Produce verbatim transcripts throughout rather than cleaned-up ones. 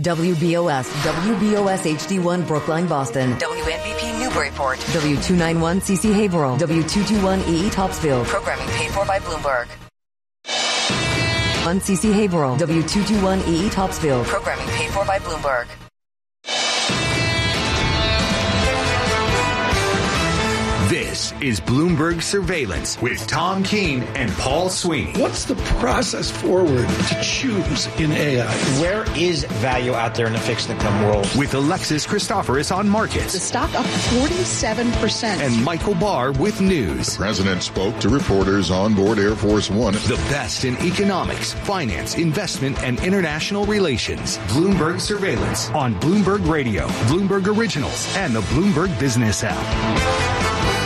W B O S, W B O S H D one Brookline, Boston. W N B P Newburyport. W two ninety-one C C Haverhill. W two twenty-one E E Topsfield. Programming paid for by Bloomberg. one C C Haverhill. W two twenty-one E E Topsfield. Programming paid for by Bloomberg. This is Bloomberg Surveillance with Tom Keene and Paul Sweeney. What's the process forward to choose in A I? Where is value out there in the fixed income world? With Alexis Christoforous on markets. The stock up forty-seven percent. And Michael Barr with news. The president spoke to reporters on board Air Force One. The best in economics, finance, investment, and international relations. Bloomberg Surveillance on Bloomberg Radio, Bloomberg Originals, and the Bloomberg Business app.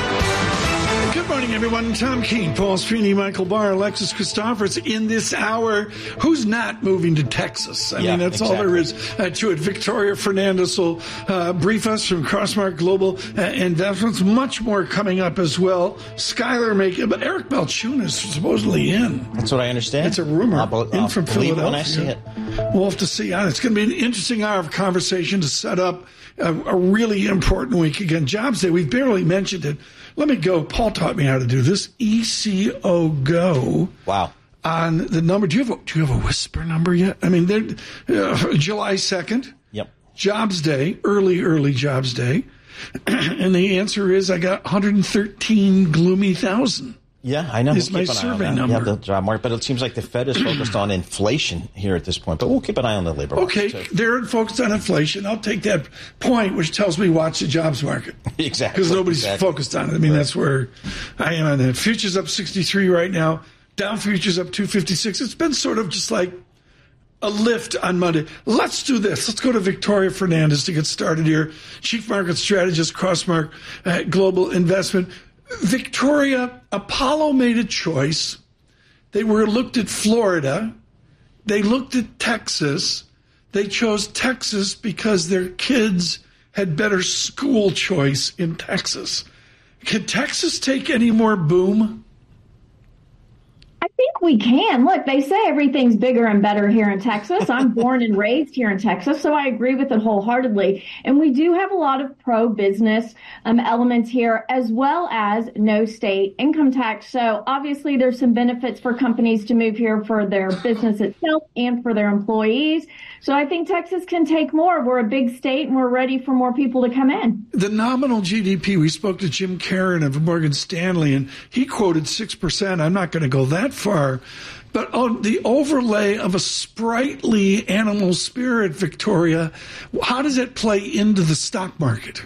Good morning, everyone. Tom Keene, Paul Sweeney, Michael Barr, Alexis Christoforous. In this hour, who's not moving to Texas? I yeah, mean, that's exactly. all there is uh, to it. Victoria Fernandez will uh, brief us from Crossmark Global uh, Investments. Much more coming up as well. Skylar Make, but Eric Balchuna is supposedly in. That's what I understand. It's a rumor. I'll, in I'll from believe Philadelphia. it when I see it. We'll have to see. Uh, it's going to be an interesting hour of conversation to set up a, a really important week. Again, Jobs Day, we've barely mentioned it. Let me go. Paul taught me how to do this. E C O Go. Wow. On the number. Do you have a, do you have a whisper number yet? I mean, uh, July second. Yep. Jobs Day, early, early Jobs Day. And the answer is I got one hundred thirteen gloomy thousand. Yeah, I know. Is we'll my keep an eye on survey that. number. Yeah, the job market, but it seems like the Fed is focused on inflation here at this point. But we'll keep an eye on the labor market. Okay, too. they're focused on inflation. I'll take that point, which tells me watch the jobs market. Exactly. Because nobody's exactly. focused on it. I mean, right. That's where I am on that. Futures up sixty-three right now. Dow futures up two fifty-six. It's been sort of just like a lift on Monday. Let's do this. Let's go to Victoria Fernandez to get started here. Chief Market Strategist, Crossmark uh, Global Investment. Victoria, Apollo made a choice. They were looked at Florida. They looked at Texas. They chose Texas because their kids had better school choice in Texas. Can Texas take any more boom? I think we can. Look, they say everything's bigger and better here in Texas. I'm born and raised here in Texas, so I agree with it wholeheartedly. And we do have a lot of pro-business um, elements here, as well as no state income tax. So obviously there's some benefits for companies to move here for their business itself and for their employees. So I think Texas can take more. We're a big state and we're ready for more people to come in. The nominal G D P, we spoke to Jim Caron of Morgan Stanley, and he quoted six percent. I'm not going to go that far. But on the overlay of a sprightly animal spirit, Victoria, how does it play into the stock market?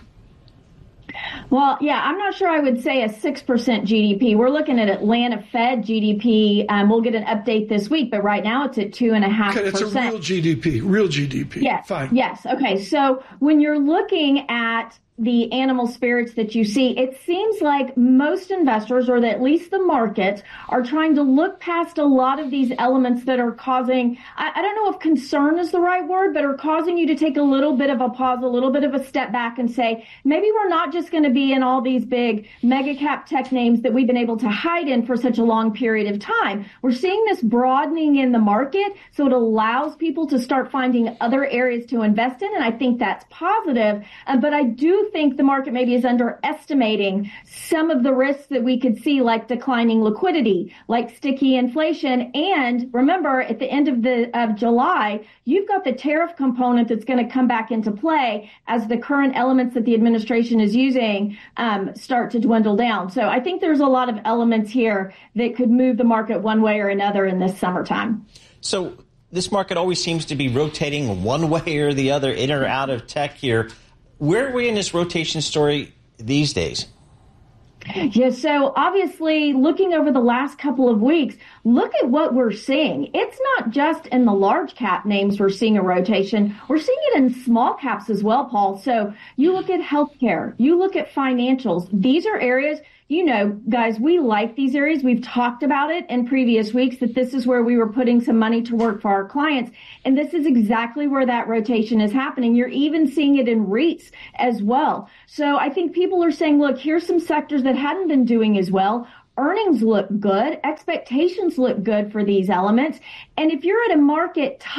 Well, yeah, I'm not sure I would say a six percent G D P. We're looking at Atlanta Fed G D P. Um, we'll get an update this week, but right now it's at two point five percent. Okay, it's a real G D P, real G D P. Yes, Fine. Yes, okay. So when you're looking at the animal spirits that you see, it seems like most investors, or at least the markets, are trying to look past a lot of these elements that are causing, I, I don't know if concern is the right word, but are causing you to take a little bit of a pause, a little bit of a step back and say, maybe we're not just going to be in all these big mega cap tech names that we've been able to hide in for such a long period of time. We're seeing this broadening in the market, so it allows people to start finding other areas to invest in, and I think that's positive. Uh, but I do think the market maybe is underestimating some of the risks that we could see, like declining liquidity, like sticky inflation. And remember, at the end of the of July, you've got the tariff component that's going to come back into play as the current elements that the administration is using um, start to dwindle down. So I think there's a lot of elements here that could move the market one way or another in this summertime. So this market always seems to be rotating one way or the other, in or out of tech here. Where are we in this rotation story these days? Yeah, so obviously looking over the last couple of weeks, look at what we're seeing. It's not just in the large cap names we're seeing a rotation. We're seeing it in small caps as well, Paul. So you look at healthcare, you look at financials. These are areas, you know, guys, we like these areas. We've talked about it in previous weeks that this is where we were putting some money to work for our clients. And this is exactly where that rotation is happening. You're even seeing it in REITs as well. So I think people are saying, look, here's some sectors that hadn't been doing as well. Earnings look good. Expectations look good for these elements. And if you're at a market top,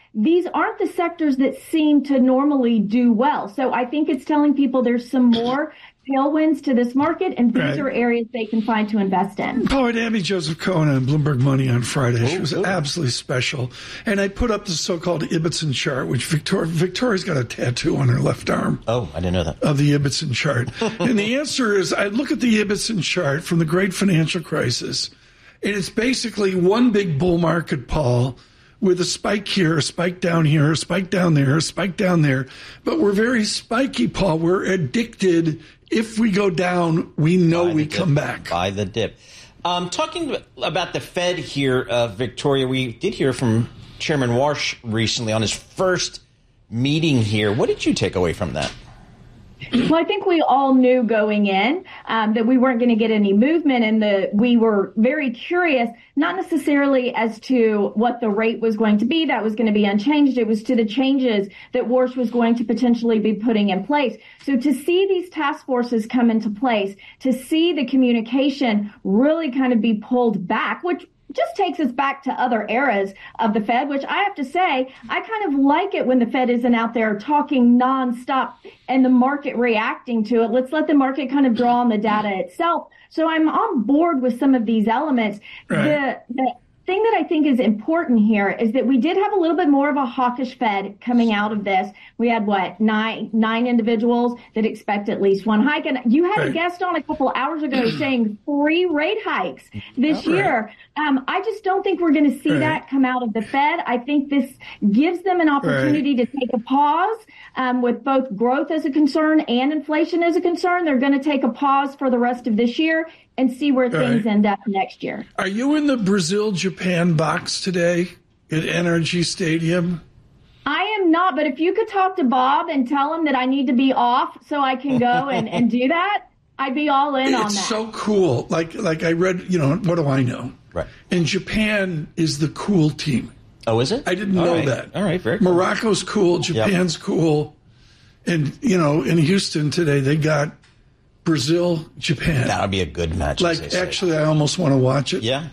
these aren't the sectors that seem to normally do well. So I think it's telling people there's some more tailwinds to this market, and these right. are areas they can find to invest in. Poet Amy Joseph Cohen on Bloomberg Money on Friday. She was absolutely special. And I put up the so-called Ibbotson chart, which Victoria, Victoria's got a tattoo on her left arm. Oh, I didn't know that. Of the Ibbotson chart. And the answer is, I look at the Ibbotson chart from the great financial crisis, and it's basically one big bull market, Paul, with a spike here, a spike down here, a spike down there, a spike down there. But we're very spiky, Paul. We're addicted. If we go down, we know we come back. By the dip. Um, talking about the Fed here, uh, Victoria, we did hear from Chairman Warsh recently on his first meeting here. What did you take away from that? Well, I think we all knew going in um, that we weren't going to get any movement, and the we were very curious, not necessarily as to what the rate was going to be. That was going to be unchanged. It was to the changes that Warsh was going to potentially be putting in place. So to see these task forces come into place, to see the communication really kind of be pulled back, which just takes us back to other eras of the Fed, which I have to say, I kind of like it when the Fed isn't out there talking nonstop and the market reacting to it. Let's let the market kind of draw on the data itself. So I'm on board with some of these elements. Right. The, the thing that I think is important here is that we did have a little bit more of a hawkish Fed coming out of this. We had, what, nine nine individuals that expect at least one hike. And you had right. a guest on a couple hours ago saying three rate hikes this right. year. Um, I just don't think we're going to see right. that come out of the Fed. I think this gives them an opportunity right. to take a pause um, with both growth as a concern and inflation as a concern. They're going to take a pause for the rest of this year and see where things right. end up next year. Are you in the Brazil-Japan box today at N R G Stadium? I am not, but if you could talk to Bob and tell him that I need to be off so I can go and, and do that, I'd be all in it's on that. It's so cool. Like like I read, you know, what do I know? Right. And Japan is the cool team. Oh, is it? I didn't all know right. that. All right, very cool. Morocco's cool. Japan's yep. cool. And, you know, in Houston today, they got Brazil, Japan. That would be a good match. Like, actually, I almost want to watch it. Yeah.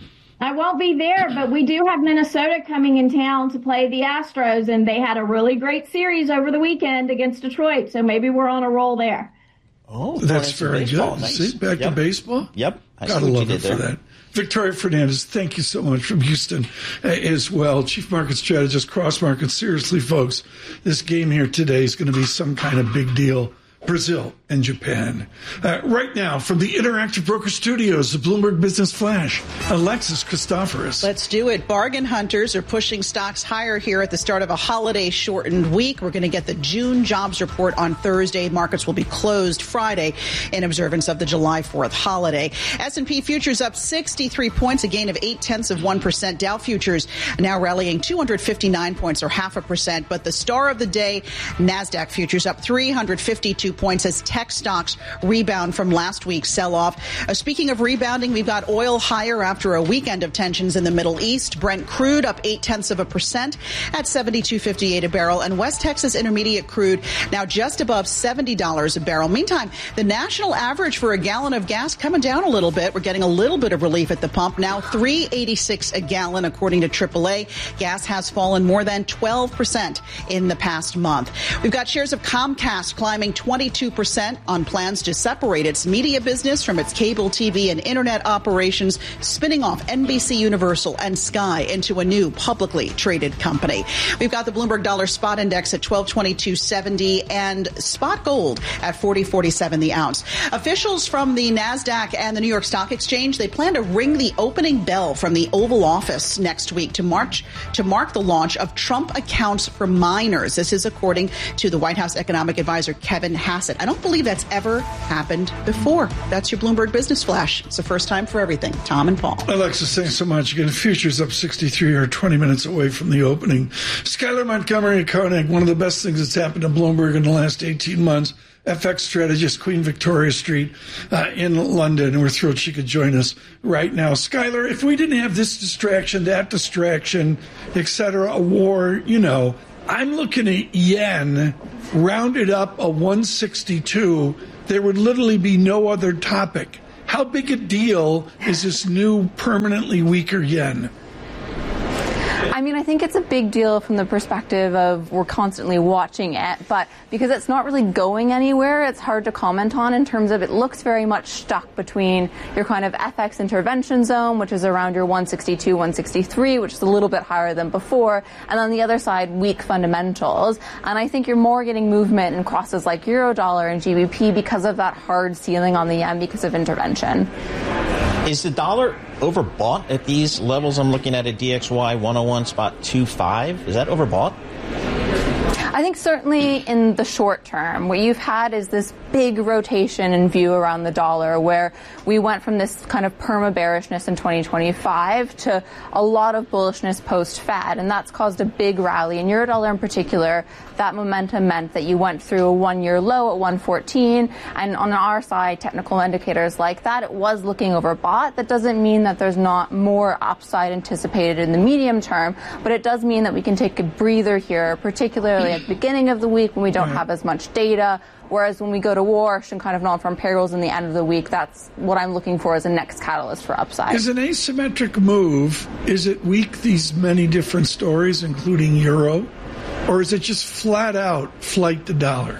I won't be there, but we do have Minnesota coming in town to play the Astros, and they had a really great series over the weekend against Detroit, so maybe we're on a roll there. Oh, that's very good. Nice. See, back yep. to baseball? Yep. I Gotta love it for that. Victoria Fernandez, thank you so much from Houston uh, as well. Chief Market Strategist, Cross Market. Seriously, folks, this game here today is going to be some kind of big deal. Brazil and Japan. Uh, right now, from the Interactive Broker Studios, the Bloomberg Business Flash, Alexis Christoforous. Let's do it. Bargain hunters are pushing stocks higher here at the start of a holiday-shortened week. We're going to get the June jobs report on Thursday. Markets will be closed Friday in observance of the July fourth holiday. S and P futures up sixty-three points, a gain of eight-tenths of one percent. Dow futures now rallying two hundred fifty-nine points, or half a percent. But the star of the day, NASDAQ futures up three hundred fifty-two points as tech stocks rebound from last week's sell-off. Uh, speaking of rebounding, we've got oil higher after a weekend of tensions in the Middle East. Brent crude up eight-tenths of a percent at seventy-two fifty-eight a barrel. And West Texas Intermediate crude now just above seventy dollars a barrel. Meantime, the national average for a gallon of gas coming down a little bit. We're getting a little bit of relief at the pump. Now three eighty-six a gallon, according to triple A. Gas has fallen more than twelve percent in the past month. We've got shares of Comcast climbing twenty-two percent on plans to separate its media business from its cable T V and internet operations, spinning off N B C Universal and Sky into a new publicly traded company. We've got the Bloomberg Dollar Spot Index at twelve twenty-two seventy and spot gold at forty forty-seven the ounce. Officials from the NASDAQ and the New York Stock Exchange, they plan to ring the opening bell from the Oval Office next week to march to mark the launch of Trump accounts for minors. This is according to the White House economic advisor Kevin Hassett. I don't believe that's ever happened before. That's your Bloomberg Business Flash. It's the first time for everything. Tom and Paul. Alexis, thanks so much. Again, futures up sixty-three or twenty minutes away from the opening. Skylar Montgomery Koenig, one of the best things that's happened to Bloomberg in the last eighteen months. F X strategist, Queen Victoria Street uh, in London. And we're thrilled she could join us right now. Skylar, if we didn't have this distraction, that distraction, et cetera, a war, you know, I'm looking at yen rounded up a one sixty-two. There would literally be no other topic. How big a deal is this new permanently weaker yen? I mean, I I think it's a big deal from the perspective of we're constantly watching it, but because it's not really going anywhere, it's hard to comment on in terms of it looks very much stuck between your kind of F X intervention zone, which is around your one sixty-two, one sixty-three, which is a little bit higher than before, and on the other side, weak fundamentals. And I think you're more getting movement in crosses like Eurodollar and G B P because of that hard ceiling on the yen because of intervention. Is the dollar overbought at these levels? I'm looking at a D X Y one oh one spot two five. Is that overbought? I think certainly in the short term, what you've had is this big rotation in view around the dollar where we went from this kind of perma-bearishness in twenty twenty-five to a lot of bullishness post-Fed, and that's caused a big rally. In Eurodollar in particular, that momentum meant that you went through a one-year low at one fourteen, and on our side, technical indicators like that, it was looking overbought. That doesn't mean that there's not more upside anticipated in the medium term, but it does mean that we can take a breather here, particularly at the beginning of the week when we don't have as much data. Whereas when we go to wash and kind of non-farm payrolls in the end of the week, that's what I'm looking for as a next catalyst for upside. Is an asymmetric move, is it weak, these many different stories, including euro? Or is it just flat out flight to dollar?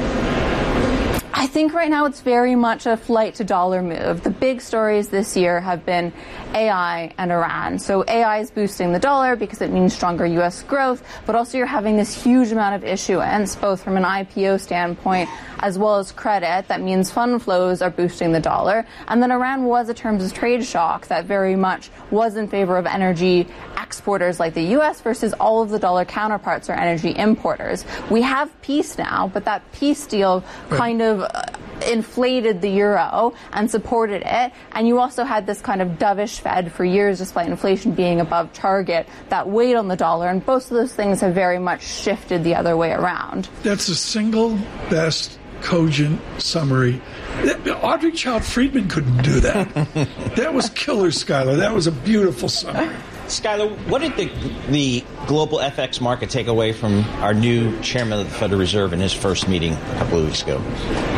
I think right now it's very much a flight to dollar move. The big stories this year have been A I and Iran. So A I is boosting the dollar because it means stronger U S growth, but also you're having this huge amount of issuance, both from an I P O standpoint as well as credit. That means fund flows are boosting the dollar. And then Iran was a terms of trade shock that very much was in favor of energy exporters like the U S versus all of the dollar counterparts are energy importers. We have peace now, but that peace deal kind of inflated the euro and supported it, and you also had this kind of dovish Fed for years despite inflation being above target that weighed on the dollar, and both of those things have very much shifted the other way around. That's the single best cogent summary. Audrey Child Friedman couldn't do that. That was killer, Skylar. That was a beautiful summary. Skylar, what did the, the global F X market take away from our new chairman of the Federal Reserve in his first meeting a couple of weeks ago?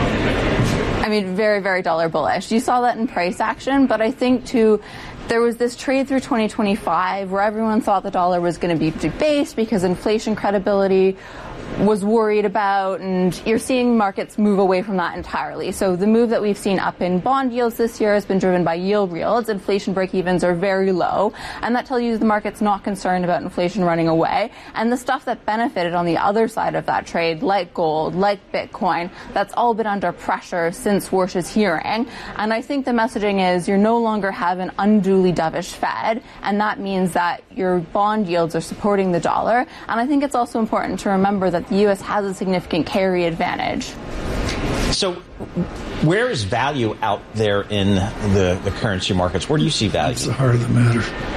I mean, very, very dollar bullish. You saw that in price action, but I think, too, there was this trade through twenty twenty-five where everyone thought the dollar was going to be debased because inflation credibility was worried about, and you're seeing markets move away from that entirely. So the move that we've seen up in bond yields this year has been driven by yield yields. Inflation break-evens are very low, and that tells you the market's not concerned about inflation running away. And the stuff that benefited on the other side of that trade, like gold, like Bitcoin, that's all been under pressure since Warsh's hearing. And I think the messaging is you're no longer have an unduly dovish Fed, and that means that your bond yields are supporting the dollar. And I think it's also important to remember that the U S has a significant carry advantage. So where is value out there in the, the currency markets? Where do you see value? That's the heart of the matter.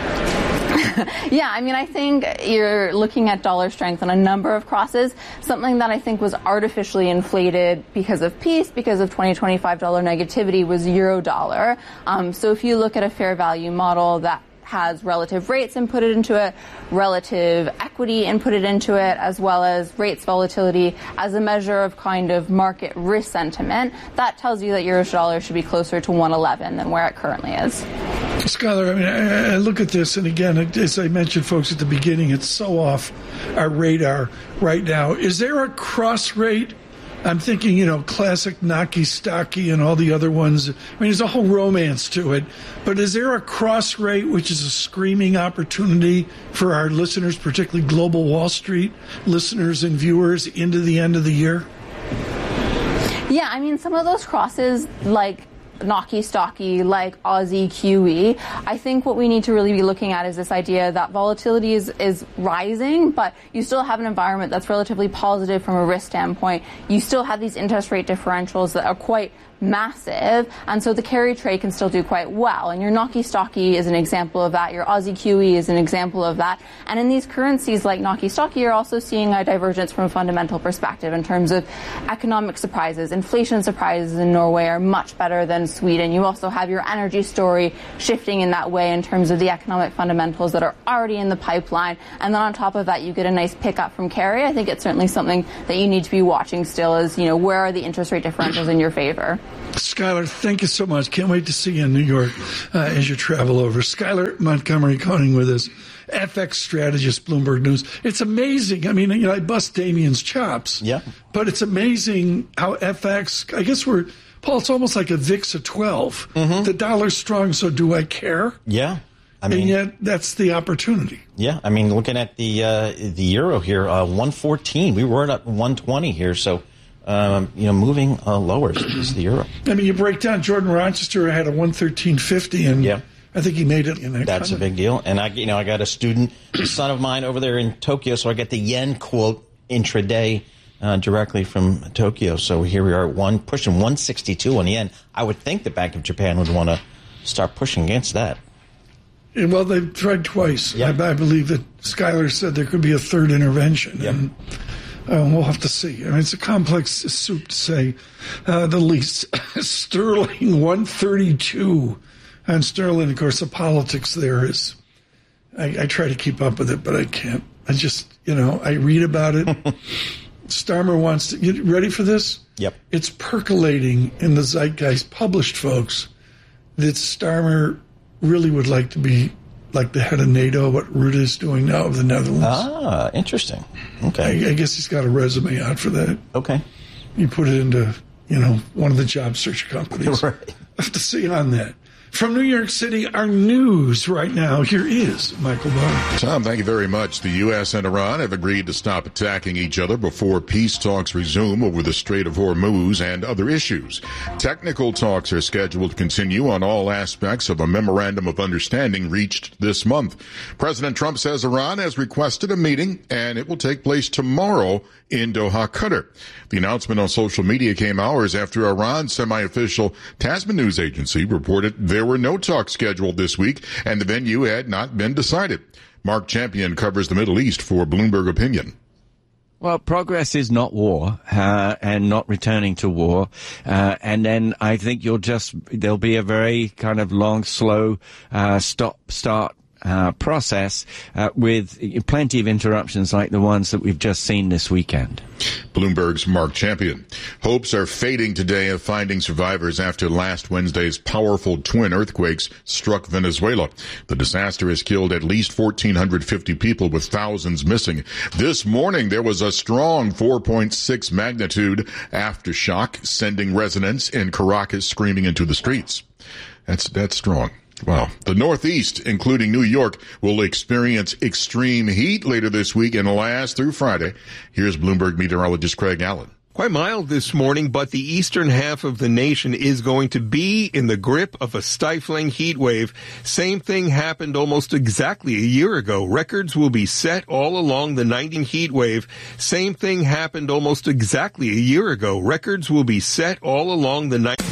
Yeah, I mean, I think you're looking at dollar strength on a number of crosses, something that I think was artificially inflated because of peace, because of twenty twenty-five dollar negativity was euro dollar. Um, so if you look at a fair value model that has relative rates inputted into it, relative equity inputted into it, as well as rates volatility as a measure of kind of market risk sentiment, that tells you that euro dollar should be closer to one eleven than where it currently is. Skylar, I mean, I, I look at this, and again, as I mentioned, folks, at the beginning, it's so off our radar right now. Is there a cross rate? I'm thinking, you know, classic Naki Stocky and all the other ones. I mean, there's a whole romance to it. But is there a cross rate, which is a screaming opportunity for our listeners, particularly Global Wall Street listeners and viewers, into the end of the year? Yeah, I mean, some of those crosses, like Naki Stocky, like Aussie Q E, I think what we need to really be looking at is this idea that volatility is, is rising, but you still have an environment that's relatively positive from a risk standpoint. You still have these interest rate differentials that are quite massive, and so the carry trade can still do quite well. And your Naki Stocky is an example of that. Your Aussie Q E is an example of that. And in these currencies like Naki Stocky, you're also seeing a divergence from a fundamental perspective in terms of economic surprises. Inflation surprises in Norway are much better than Sweden. You also have your energy story shifting in that way in terms of the economic fundamentals that are already in the pipeline. And then on top of that, you get a nice pickup from carry. I think it's certainly something that you need to be watching still is, you know, where are the interest rate differentials in your favor? Skylar, thank you so much. Can't wait to see you in New York uh, as you travel over. Skylar Montgomery Koenig with us F X strategist, Bloomberg News. It's amazing. I mean, you know, I bust Damien's chops. Yeah. But it's amazing how F X, I guess we're, Paul, it's almost like a V I X of twelve. Mm-hmm. The dollar's strong, so do I care? Yeah. I mean, and yet, that's the opportunity. Yeah, I mean, looking at the uh, the euro here, uh, one fourteen. We were at one twenty here, so um, you know, moving uh, lower is the euro. I mean, you break down Jordan Rochester had a one thirteen fifty, and yeah. I think he made it in that. That's comment. a big deal. And I, you know, I got a student, a son of mine, over there in Tokyo, so I get the yen quote intraday uh, directly from Tokyo. So here we are, one pushing one sixty-two on the yen. I would think the Bank of Japan would want to start pushing against that. Well, they've tried twice. Yep. I, I believe that Schuyler said there could be a third intervention. Yep. And uh, we'll have to see. I mean, it's a complex soup to say uh, the least. Sterling one thirty-two. And sterling, of course, the politics there is, I, I try to keep up with it, but I can't. I just, you know, I read about it. Starmer wants to, you ready for this? Yep. It's percolating in the zeitgeist, published folks, that Starmer really would like to be like the head of NATO, what Rutte is doing now of the Netherlands. Ah, interesting. Okay. I, I guess he's got a resume out for that. Okay. You put it into, you know, one of the job search companies. Right. I have to see on that. From New York City, our news right now, here is Michael Barr. Tom, thank you very much. The U S and Iran have agreed to stop attacking each other before peace talks resume over the Strait of Hormuz and other issues. Technical talks are scheduled to continue on all aspects of a memorandum of understanding reached this month. President Trump says Iran has requested a meeting, and it will take place tomorrow in Doha, Qatar. The announcement on social media came hours after Iran's semi-official Tasman news agency reported there were no talks scheduled this week and the venue had not been decided. Mark Champion covers the Middle East for Bloomberg Opinion. Well, progress is not war, uh, and not returning to war. Uh, and then I think you'll just, there'll be a very kind of long, slow, uh, stop, start, Uh, process uh, with plenty of interruptions like the ones that we've just seen this weekend. Bloomberg's Mark Champion. Hopes are fading today of finding survivors after last Wednesday's powerful twin earthquakes struck Venezuela. The disaster has killed at least one thousand four hundred fifty people, with thousands missing. This morning, there was a strong four point six magnitude aftershock, sending residents in Caracas screaming into the streets. That's, that's strong. Wow. The Northeast, including New York, will experience extreme heat later this week and last through Friday. Here's Bloomberg meteorologist Craig Allen. Quite mild this morning, but the eastern half of the nation is going to be in the grip of a stifling heat wave. Same thing happened almost exactly a year ago. Records will be set all along the night in heat wave. Same thing happened almost exactly a year ago. Records will be set all along the night.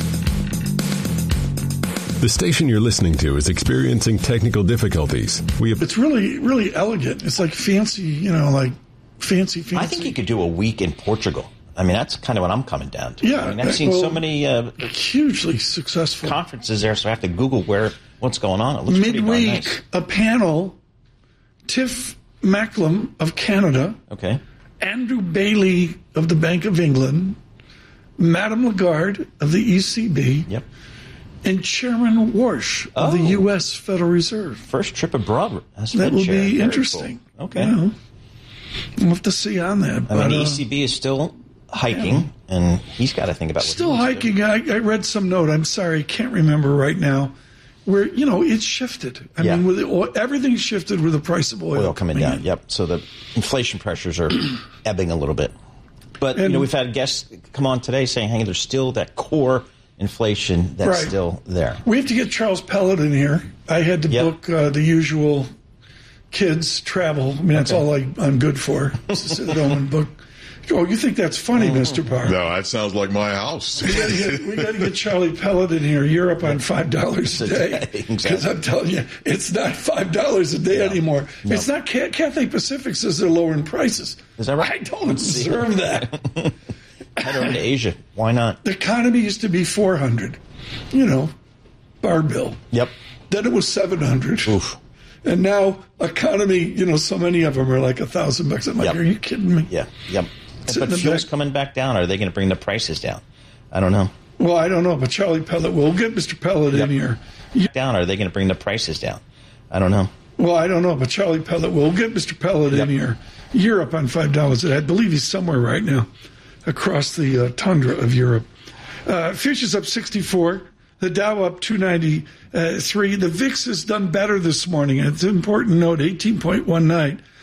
The station you're listening to is experiencing technical difficulties. We have- It's really, really elegant. It's like fancy, you know, like fancy, fancy. I think you could do a week in Portugal. I mean, that's kind of what I'm coming down to. Yeah. I mean, I've seen well, so many uh, hugely successful conferences there, so I have to Google where what's going on. It looks pretty darn midweek. nice. A panel. Tiff Macklem of Canada. Okay. Andrew Bailey of the Bank of England. Madame Lagarde of the E C B. Yep. And Chairman Warsh of Oh. the U S Federal Reserve. First trip abroad. As That Fed will chair. be Very interesting. Cool. Okay. You know, we'll have to see on that. I But, mean, the uh, E C B is still hiking, yeah. and he's got to think about what still he wants to hiking. I, I read some note. I'm sorry, I can't remember right now. Where, you know, it's shifted. I Yeah. mean, with the oil, everything's shifted with the price of oil, Oil coming down. in. Yep. So the inflation pressures are ebbing a little bit. But, And- you know, we've had guests come on today saying, hey, there's still that core inflation that's Right. still there. We have to get Charles Pellet in here. I had to Yep. book uh, the usual kids travel. I mean, that's Okay. all I, I'm good for. Just to sit at home and book. Oh, you think that's funny, Mister Barr? No, that sounds like my house. We got to get we got to get Charlie Pellet in here. You're up on five dollars a day because Exactly. I'm telling you, it's not five dollars a day No. anymore. No. It's not. Cathay Pacific says they're lowering prices. Is that right? I don't Let's see. observe that. Head over to Asia. Why not? The economy used to be four hundred. You know, bar bill. Yep. Then it was seven hundred. Oof. And now economy, you know, so many of them are like a thousand bucks. I'm like, Yep. are you kidding me? Yeah. Yep. Sit in But the fuel's back. coming back down. Are they going to bring the prices down? I don't know. Well, I don't know, but Charlie Pellet, we'll get Mister Pellet Yep. in here. Down. Are they going to bring the prices down? I don't know. Well, I don't know, but Charlie Pellet, we'll get Mister Pellet yep. in here. Europe on five dollars. I believe he's somewhere right now across the uh, tundra of Europe. Uh, futures up sixty-four. The Dow up two ninety-three. The V I X has done better this morning. It's an important note, eighteen point one nine.